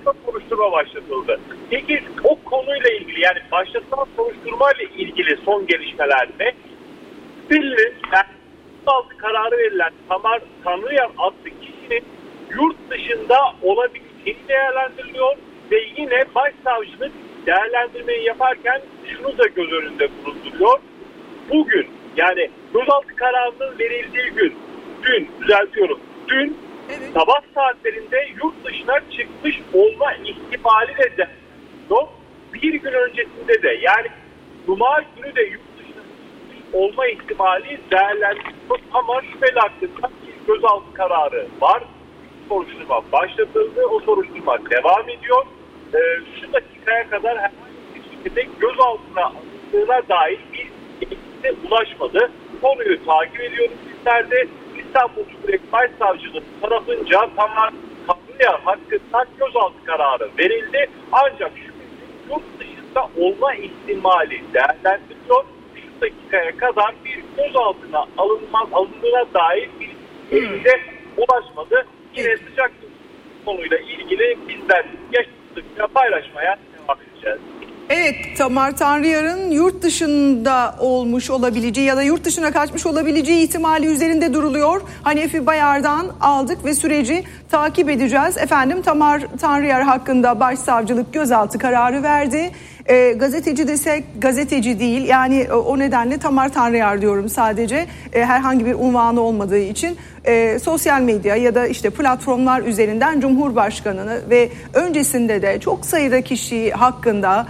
soruşturma başlatıldı. Peki o konuyla ilgili, yani başlatılan soruşturmayla ilgili son gelişmeler ne? Belli, altı kararı verilen Tamer Tanrıyar adlı kişinin yurt dışında olabileceği değerlendiriliyor ve yine başsavcılık değerlendirmeyi yaparken şunu da göz önünde bulunduruyor. Bugün, yani gözaltı kararının verildiği gün, dün evet, sabah saatlerinde yurt dışına çıkmış olma ihtimali de yok. Bir gün öncesinde de, yani Cuma günü de yurt dışına çıkmış olma ihtimali değerlendiriliyor ama şüpheli hakkında bir gözaltı kararı var. Soruşturma başlatıldı. O soruşturma devam ediyor. Şu dakikaya kadar herhangi bir şekilde gözaltına alındığına dair bir bilgiye ulaşmadı. Konuyu takip ediyoruz bizlerde. İstanbul Cumhuriyet Başsavcılığı tarafınca Tamer Tanrıyar hakkında gözaltı kararı verildi. Ancak şu yurt dışında olma ihtimali değerlendiriliyor. Şu dakikaya kadar bir gözaltına alındığına dair bir bilgiye ulaşmadı. Yine sıcak konuyla ilgili bizler yaşadıkça paylaşmaya devam edeceğiz. Evet, Tamer Tanrıyar'ın yurt dışında olmuş olabileceği ya da yurt dışına kaçmış olabileceği ihtimali üzerinde duruluyor. Hanefi Bayar'dan aldık ve süreci takip edeceğiz. Efendim, Tamer Tanrıyar hakkında başsavcılık gözaltı kararı verdi. Gazeteci desek gazeteci değil, yani o nedenle Tamer Tanrıyar diyorum sadece, herhangi bir unvanı olmadığı için. Sosyal medya ya da işte platformlar üzerinden Cumhurbaşkanı'nı ve öncesinde de çok sayıda kişi hakkında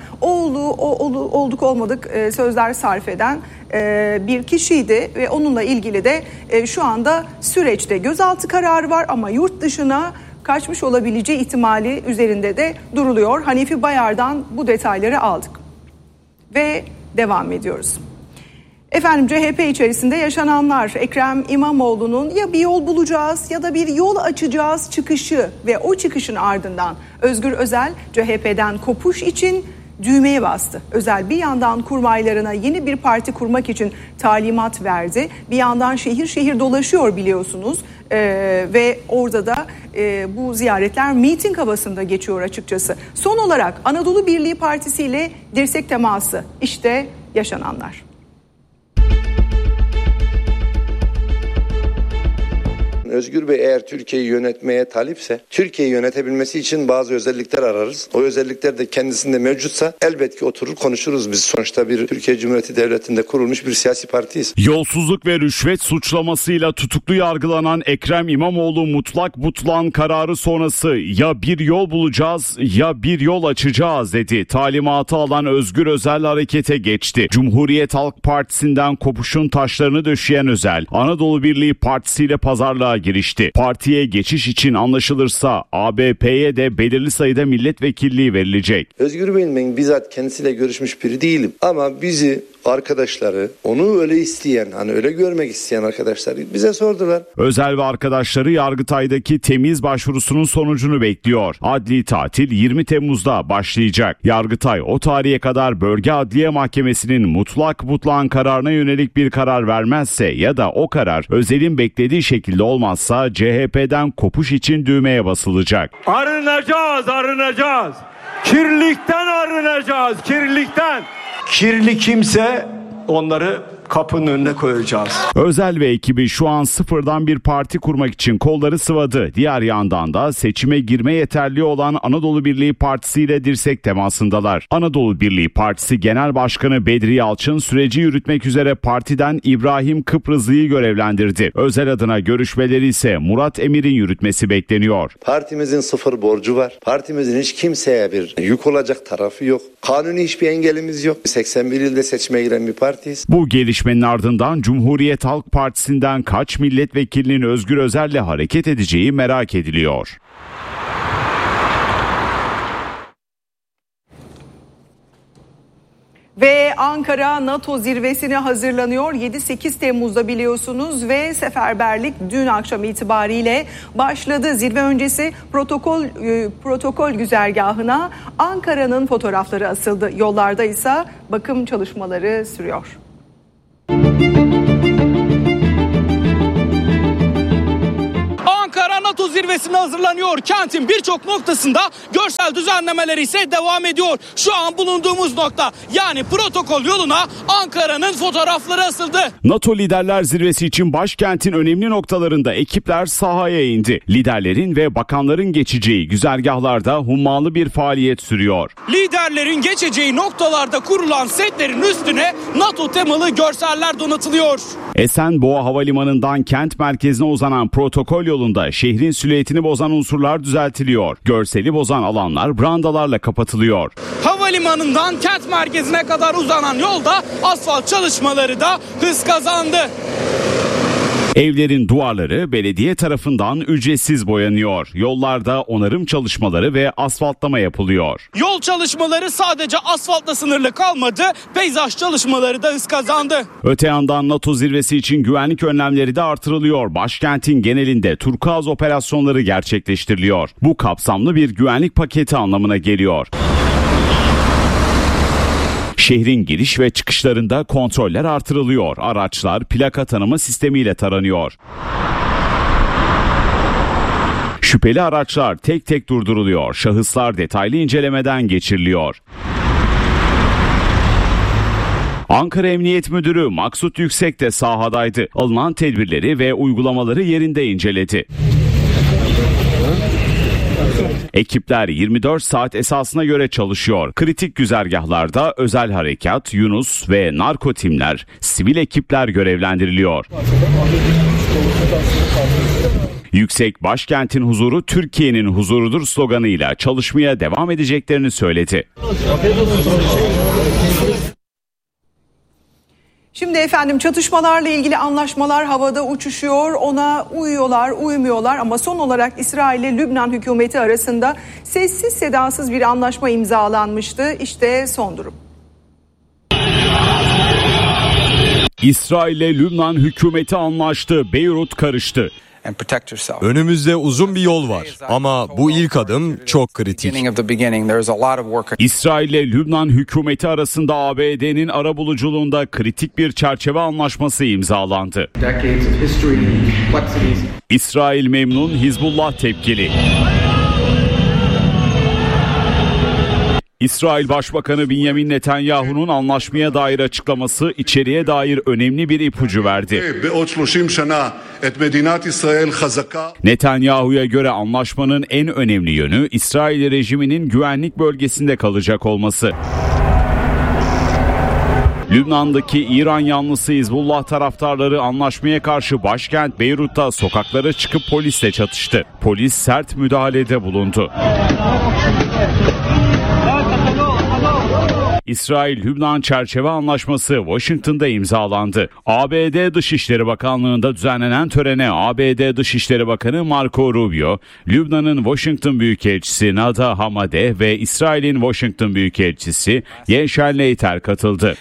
olduk olmadık sözler sarf eden bir kişiydi ve onunla ilgili de şu anda süreçte gözaltı kararı var ama yurt dışına kaçmış olabileceği ihtimali üzerinde de duruluyor. Hanefi Bayar'dan bu detayları aldık ve devam ediyoruz. Efendim, CHP içerisinde yaşananlar, Ekrem İmamoğlu'nun ya bir yol bulacağız ya da bir yol açacağız çıkışı ve o çıkışın ardından Özgür Özel CHP'den kopuş için düğmeye bastı. Özel bir yandan kurmaylarına yeni bir parti kurmak için talimat verdi. Bir yandan şehir şehir dolaşıyor biliyorsunuz ve orada da bu ziyaretler miting havasında geçiyor açıkçası. Son olarak Anadolu Birliği Partisi ile dirsek teması, işte yaşananlar. Özgür Bey eğer Türkiye'yi yönetmeye talipse, Türkiye'yi yönetebilmesi için bazı özellikler ararız. O özellikler de kendisinde mevcutsa elbet ki oturur konuşuruz biz. Sonuçta bir Türkiye Cumhuriyeti Devleti'nde kurulmuş bir siyasi partiyiz. Yolsuzluk ve rüşvet suçlamasıyla tutuklu yargılanan Ekrem İmamoğlu mutlak butlan kararı sonrası ya bir yol bulacağız ya bir yol açacağız dedi. Talimatı alan Özgür Özel harekete geçti. Cumhuriyet Halk Partisi'nden kopuşun taşlarını döşeyen Özel, Anadolu Birliği Partisi ile pazarlığa girişti. Partiye geçiş için anlaşılırsa ABP'ye de belirli sayıda milletvekilliği verilecek. Özgür Bey'in ben bizzat kendisiyle görüşmüş biri değilim. Ama bizi, arkadaşları, onu öyle isteyen, hani öyle görmek isteyen arkadaşlar bize sordular. Özel ve arkadaşları Yargıtay'daki temiz başvurusunun sonucunu bekliyor. Adli tatil 20 Temmuz'da başlayacak. Yargıtay o tarihe kadar Bölge Adliye Mahkemesi'nin mutlak butlan kararına yönelik bir karar vermezse ya da o karar Özel'in beklediği şekilde olmazsa CHP'den kopuş için düğmeye basılacak. Arınacağız. Kirlilikten arınacağız, kirlilikten. Kirli kimse onları kapının önüne koyacağız. Özel ve ekibi şu an sıfırdan bir parti kurmak için kolları sıvadı. Diğer yandan da seçime girme yeterliği olan Anadolu Birliği Partisi ile dirsek temasındalar. Anadolu Birliği Partisi Genel Başkanı Bedri Yalçın süreci yürütmek üzere partiden İbrahim Kıbrızlı'yı görevlendirdi. Özel adına görüşmeleri ise Murat Emir'in yürütmesi bekleniyor. Partimizin sıfır borcu var. Partimizin hiç kimseye bir yük olacak tarafı yok. Kanuni hiçbir engelimiz yok. 81 ilde seçime giren bir partiyiz. Bu gelişmenin ardından Cumhuriyet Halk Partisi'nden kaç milletvekilinin Özgür Özel'le hareket edeceği merak ediliyor. Ve Ankara NATO zirvesine hazırlanıyor. 7-8 Temmuz'da biliyorsunuz ve seferberlik dün akşam itibariyle başladı. Zirve öncesi protokol güzergahına Ankara'nın fotoğrafları asıldı. Yollarda ise bakım çalışmaları sürüyor. Ankara NATO zirvesine hazırlanıyor. Kentin birçok noktasında görsel düzenlemeler ise devam ediyor. Şu an bulunduğumuz nokta, yani protokol yoluna Ankara'nın fotoğrafları asıldı. NATO Liderler Zirvesi için başkentin önemli noktalarında ekipler sahaya indi. Liderlerin ve bakanların geçeceği güzergahlarda hummalı bir faaliyet sürüyor. Liderlerin geçeceği noktalarda kurulan setlerin üstüne NATO temalı görseller donatılıyor. Esenboğa Havalimanı'ndan kent merkezine uzanan protokol yolunda şehrin silüetini bozan unsurlar düzeltiliyor. Görseli bozan alanlar brandalarla kapatılıyor. Havalimanından kent merkezine kadar uzanan yolda asfalt çalışmaları da hız kazandı. Evlerin duvarları belediye tarafından ücretsiz boyanıyor. Yollarda onarım çalışmaları ve asfaltlama yapılıyor. Yol çalışmaları sadece asfaltla sınırlı kalmadı, peyzaj çalışmaları da hız kazandı. Öte yandan NATO zirvesi için güvenlik önlemleri de artırılıyor. Başkentin genelinde turkuaz operasyonları gerçekleştiriliyor. Bu kapsamlı bir güvenlik paketi anlamına geliyor. Şehrin giriş ve çıkışlarında kontroller artırılıyor. Araçlar plaka tanıma sistemiyle taranıyor. Şüpheli araçlar tek tek durduruluyor. Şahıslar detaylı incelemeden geçiriliyor. Ankara Emniyet Müdürü Maksut Yüksek de sahadaydı. Alınan tedbirleri ve uygulamaları yerinde inceledi. Ekipler 24 saat esasına göre çalışıyor. Kritik güzergahlarda özel harekat, Yunus ve narko timler, sivil ekipler görevlendiriliyor. Yüksek, başkentin huzuru Türkiye'nin huzurudur sloganıyla çalışmaya devam edeceklerini söyledi. Şimdi efendim, çatışmalarla ilgili anlaşmalar havada uçuşuyor. Ona uyuyorlar, uymuyorlar ama son olarak İsrail ile Lübnan hükümeti arasında sessiz sedasız bir anlaşma imzalanmıştı. İşte son durum. İsrail ile Lübnan hükümeti anlaştı. Beyrut karıştı. Önümüzde uzun bir yol var ama bu ilk adım çok kritik. İsrail ile Lübnan hükümeti arasında ABD'nin arabuluculuğunda kritik bir çerçeve anlaşması imzalandı. İsrail memnun, Hizbullah tepkili. İsrail Başbakanı Benjamin Netanyahu'nun anlaşmaya dair açıklaması içeriye dair önemli bir ipucu verdi. Netanyahu'ya göre anlaşmanın en önemli yönü İsrail rejiminin güvenlik bölgesinde kalacak olması. Lübnan'daki İran yanlısı Hizbullah taraftarları anlaşmaya karşı başkent Beyrut'ta sokaklara çıkıp polisle çatıştı. Polis sert müdahalede bulundu. İsrail-Lübnan çerçeve anlaşması Washington'da imzalandı. ABD Dışişleri Bakanlığı'nda düzenlenen törene ABD Dışişleri Bakanı Marco Rubio, Lübnan'ın Washington Büyükelçisi Nada Hamadeh ve İsrail'in Washington Büyükelçisi Yeşel Leiter katıldı.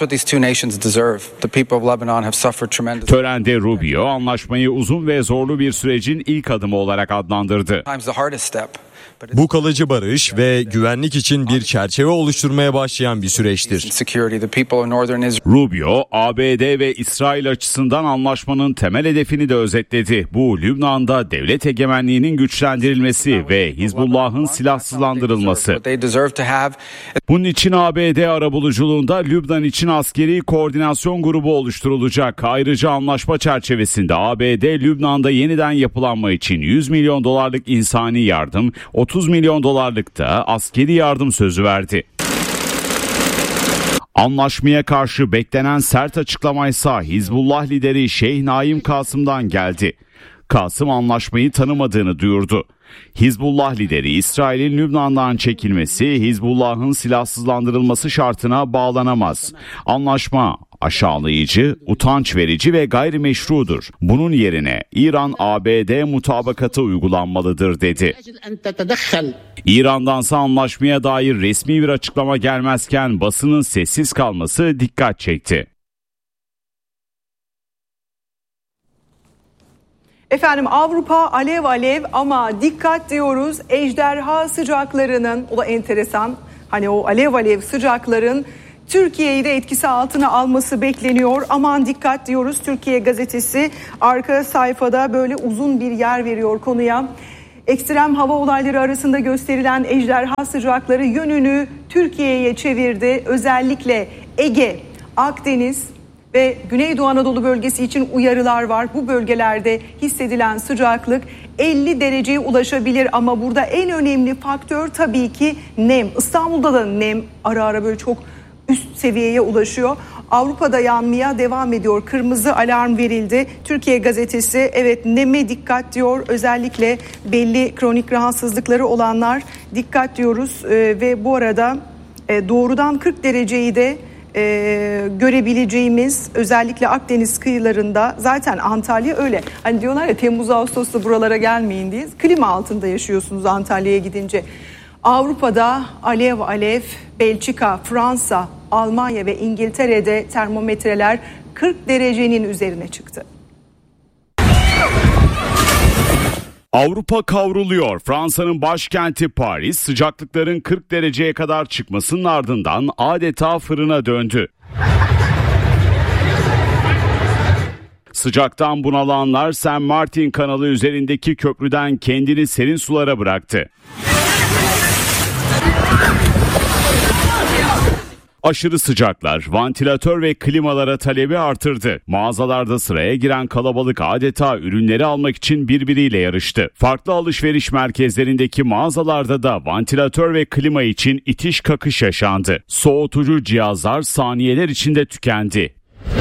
Törende Rubio anlaşmayı uzun ve zorlu bir sürecin ilk adımı olarak adlandırdı. Bu kalıcı barış ve güvenlik için bir çerçeve oluşturmaya başlayan bir süreçtir. Rubio, ABD ve İsrail açısından anlaşmanın temel hedefini de özetledi. Bu, Lübnan'da devlet egemenliğinin güçlendirilmesi ve Hizbullah'ın silahsızlandırılması. Bunun için ABD arabuluculuğunda Lübnan için askeri koordinasyon grubu oluşturulacak. Ayrıca anlaşma çerçevesinde ABD, Lübnan'da yeniden yapılanma için $100 milyon insani yardım, $30 milyon da askeri yardım sözü verdi. Anlaşmaya karşı beklenen sert açıklamaysa Hizbullah lideri Şeyh Naim Kasım'dan geldi. Kasım anlaşmayı tanımadığını duyurdu. Hizbullah lideri İsrail'in Lübnan'dan çekilmesi Hizbullah'ın silahsızlandırılması şartına bağlanamaz. Anlaşma aşağılayıcı, utanç verici ve gayrimeşrudur. Bunun yerine İran-ABD mutabakatı uygulanmalıdır dedi. İran'dansa anlaşmaya dair resmi bir açıklama gelmezken basının sessiz kalması dikkat çekti. Efendim, Avrupa alev alev ama dikkat diyoruz, ejderha sıcaklarının, o da enteresan, hani o alev alev sıcakların Türkiye'yi de etkisi altına alması bekleniyor. Aman dikkat diyoruz. Türkiye Gazetesi arka sayfada böyle uzun bir yer veriyor konuya. Ekstrem hava olayları arasında gösterilen ejderha sıcakları yönünü Türkiye'ye çevirdi. Özellikle Ege, Akdeniz ve Güneydoğu Anadolu bölgesi için uyarılar var. Bu bölgelerde hissedilen sıcaklık 50 dereceye ulaşabilir ama burada en önemli faktör tabii ki nem. İstanbul'da da nem ara ara böyle çok üst seviyeye ulaşıyor. Avrupa'da yanmaya devam ediyor. Kırmızı alarm verildi. Türkiye Gazetesi evet neme dikkat diyor. Özellikle belli kronik rahatsızlıkları olanlar dikkat diyoruz. Ve bu arada doğrudan 40 dereceyi de görebileceğimiz özellikle Akdeniz kıyılarında, zaten Antalya öyle. Hani diyorlar ya Temmuz Ağustos'ta buralara gelmeyin diye. Klima altında yaşıyorsunuz Antalya'ya gidince. Avrupa'da alev alev, Belçika, Fransa, Almanya ve İngiltere'de termometreler 40 derecenin üzerine çıktı. Avrupa kavruluyor. Fransa'nın başkenti Paris sıcaklıkların 40 dereceye kadar çıkmasının ardından adeta fırına döndü. Sıcaktan bunalanlar Saint Martin kanalı üzerindeki köprüden kendini serin sulara bıraktı. Aşırı sıcaklar vantilatör ve klimalara talebi artırdı. Mağazalarda sıraya giren kalabalık adeta ürünleri almak için birbiriyle yarıştı. Farklı alışveriş merkezlerindeki mağazalarda da vantilatör ve klima için itiş kakış yaşandı. Soğutucu cihazlar saniyeler içinde tükendi.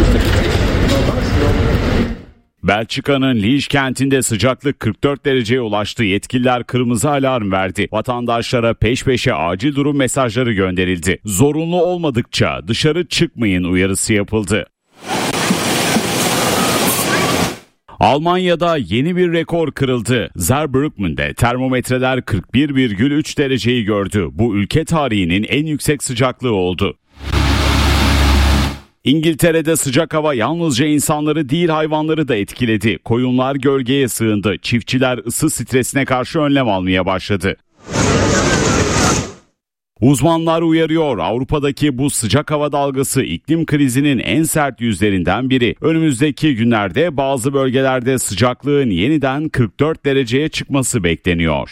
Belçika'nın Liège kentinde sıcaklık 44 dereceye ulaştı. Yetkililer kırmızı alarm verdi. Vatandaşlara peş peşe acil durum mesajları gönderildi. Zorunlu olmadıkça dışarı çıkmayın uyarısı yapıldı. Almanya'da yeni bir rekor kırıldı. Saarbrücken'de termometreler 41,3 dereceyi gördü. Bu ülke tarihinin en yüksek sıcaklığı oldu. İngiltere'de sıcak hava yalnızca insanları değil hayvanları da etkiledi. Koyunlar gölgeye sığındı. Çiftçiler ısı stresine karşı önlem almaya başladı. Uzmanlar uyarıyor. Avrupa'daki bu sıcak hava dalgası iklim krizinin en sert yüzlerinden biri. Önümüzdeki günlerde bazı bölgelerde sıcaklığın yeniden 44 dereceye çıkması bekleniyor.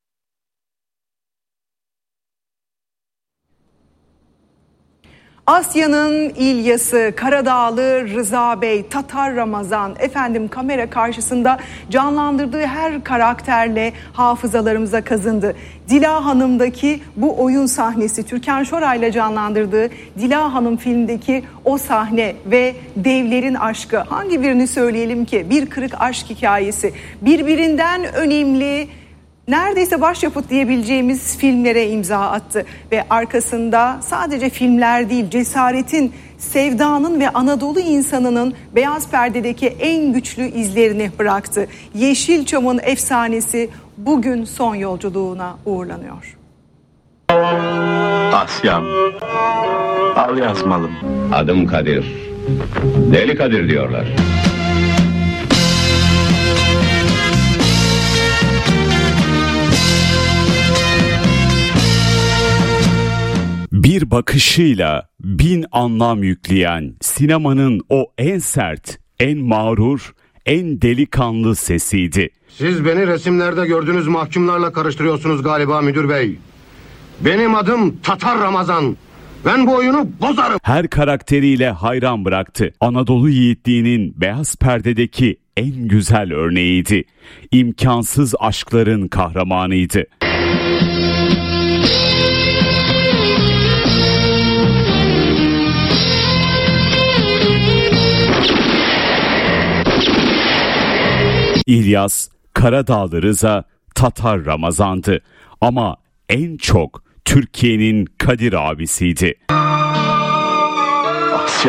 Asya'nın İlyası, Karadağlı Rıza Bey, Tatar Ramazan, kamera karşısında canlandırdığı her karakterle hafızalarımıza kazındı. Dila Hanım'daki bu oyun sahnesi, Türkan Şoray'la canlandırdığı Dila Hanım filmdeki o sahne ve devlerin aşkı, hangi birini söyleyelim ki? Bir kırık aşk hikayesi, birbirinden önemli, neredeyse başyapıt diyebileceğimiz filmlere imza attı ve arkasında sadece filmler değil, cesaretin, sevdanın ve Anadolu insanının beyaz perdedeki en güçlü izlerini bıraktı. Yeşilçam'ın efsanesi bugün son yolculuğuna uğurlanıyor. Asya'm, al yazmalım. Adım Kadir. Deli Kadir diyorlar. Bir bakışıyla 1000 anlam yükleyen sinemanın o en sert, en mağrur, en delikanlı sesiydi. Siz beni resimlerde gördüğünüz mahkumlarla karıştırıyorsunuz galiba müdür bey. Benim adım Tatar Ramazan. Ben bu oyunu bozarım. Her karakteriyle hayran bıraktı. Anadolu yiğitliğinin beyaz perdedeki en güzel örneğiydi. İmkansız aşkların kahramanıydı. İlyas, Karadağlı Rıza, Tatar Ramazan'dı. Ama en çok Türkiye'nin Kadir abisiydi. Asya.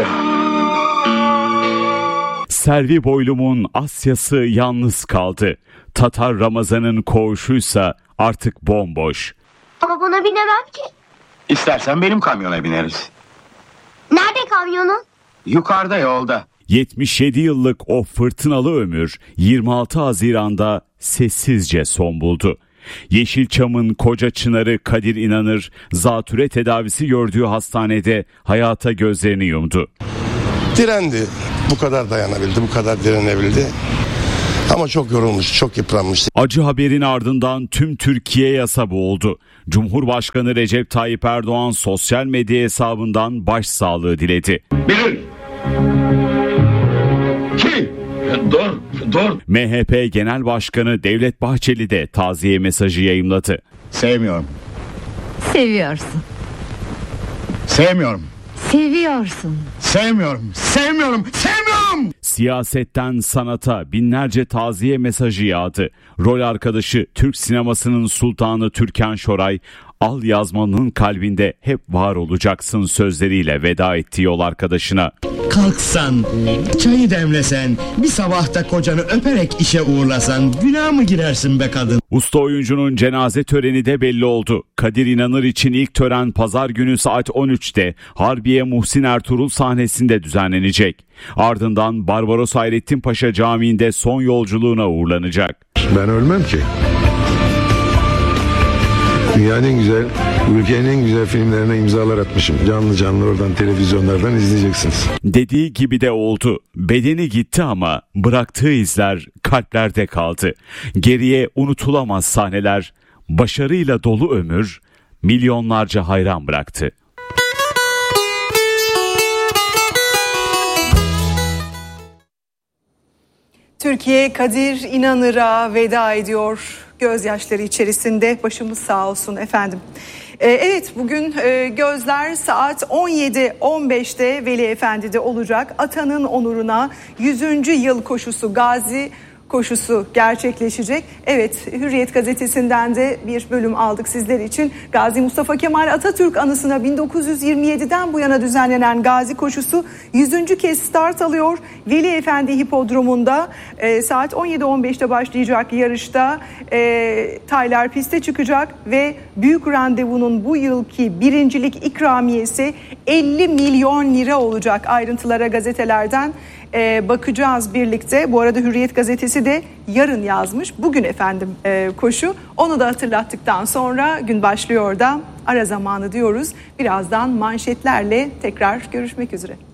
Selvi Boylum'un Asya'sı yalnız kaldı. Tatar Ramazan'ın koğuşuysa artık bomboş. Ama buna binemem ki. İstersen benim kamyona bineriz. Nerede kamyonun? Yukarıda, yolda. 77 yıllık o fırtınalı ömür 26 Haziran'da sessizce son buldu. Yeşilçam'ın koca çınarı Kadir İnanır zatüre tedavisi gördüğü hastanede hayata gözlerini yumdu. Direndi. Bu kadar dayanabildi, bu kadar direnebildi. Ama çok yorulmuş, çok yıpranmış. Acı haberin ardından tüm Türkiye yasa boğuldu. Cumhurbaşkanı Recep Tayyip Erdoğan sosyal medya hesabından başsağlığı diledi. 1, 2, dur. MHP Genel Başkanı Devlet Bahçeli de taziye mesajı yayımladı. Sevmiyorum. Seviyorsun. Sevmiyorum. Seviyorsun. Sevmiyorum. Siyasetten sanata binlerce taziye mesajı yağdı. Rol arkadaşı Türk sinemasının sultanı Türkan Şoray, "Al yazmanın kalbinde hep var olacaksın" sözleriyle veda etti yol arkadaşına. Kalksan, çayı demlesen, bir sabahta kocanı öperek işe uğurlasan günah mı girersin be kadın? Usta oyuncunun cenaze töreni de belli oldu. Kadir İnanır için ilk tören pazar günü saat 13'te Harbiye Muhsin Ertuğrul sahnesinde düzenlenecek. Ardından Barbaros Hayrettin Paşa Camii'nde son yolculuğuna uğurlanacak. Ben ölmem ki. Dünyanın en güzel, ülkenin en güzel filmlerine imzalar atmışım. Canlı canlı oradan televizyonlardan izleyeceksiniz. Dediği gibi de oldu. Bedeni gitti ama bıraktığı izler kalplerde kaldı. Geriye unutulamaz sahneler, başarıyla dolu ömür, milyonlarca hayran bıraktı. Türkiye Kadir İnanır'a veda ediyor. Gözyaşları içerisinde, başımız sağ olsun efendim. Evet, bugün gözler saat 17.15'te Veli Efendi'de olacak. Atanın onuruna 100. yıl koşusu, Gazi koşusu gerçekleşecek. Evet, Hürriyet gazetesinden de bir bölüm aldık sizler için. Gazi Mustafa Kemal Atatürk anısına 1927'den bu yana düzenlenen Gazi koşusu 100. kez start alıyor. Veli Efendi Hipodromu'nda saat 17.15'te başlayacak yarışta taylar piste çıkacak ve büyük randevunun bu yılki birincilik ikramiyesi 50 milyon lira olacak. Ayrıntılara gazetelerden bakacağız birlikte. Bu arada Hürriyet gazetesi de yarın yazmış. Bugün efendim koşu. Onu da hatırlattıktan sonra gün başlıyor da ara zamanı diyoruz. Birazdan manşetlerle tekrar görüşmek üzere.